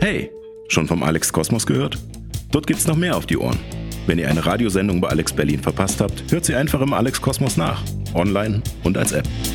Hey, schon vom Alex Kosmos gehört? Dort gibt's noch mehr auf die Ohren. Wenn ihr eine Radiosendung bei Alex Berlin verpasst habt, hört sie einfach im Alex Kosmos nach. Online und als App.